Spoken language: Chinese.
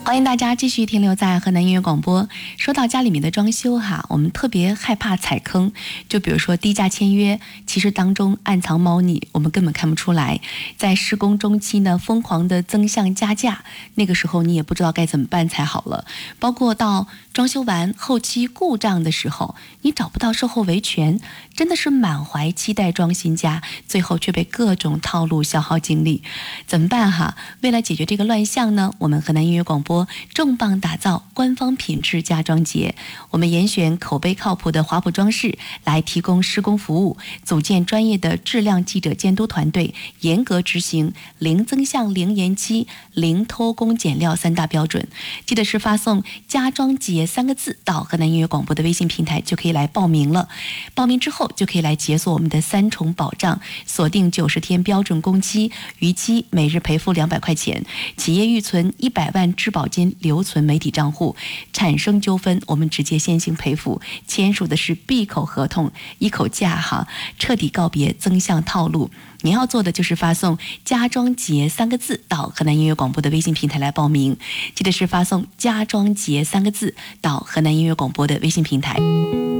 欢迎大家继续停留在河南音乐广播。说到家里面的装修哈，我们特别害怕踩坑，就比如说低价签约，其实当中暗藏猫腻，我们根本看不出来。在施工中期呢，疯狂的增项加价，那个时候你也不知道该怎么办才好了。包括到装修完后期故障的时候，你找不到售后维权，真的是满怀期待装新家，最后却被各种套路消耗精力，怎么办哈？为了解决这个乱象呢，我们河南音乐广播重磅打造官方品质家装节，我们严选口碑靠谱的华普装饰来提供施工服务，组建专业的质量记者监督团队，严格执行零增项、零延期、零偷工减料3大标准。记得是发送家装节3个字到河南音乐广播的微信平台就可以来报名了。报名之后就可以来解锁我们的3重保障，锁定90天标准工期，逾期每日赔付200块钱，企业预存100万质保金留存媒体账户，产生纠纷我们直接先行赔付，签署的是闭口合同，一口价哈，彻底告别增项套路。您要做的就是发送家装节3个字到河南音乐广播的微信平台来报名，记得是发送家装节3个字到河南音乐广播的微信平台。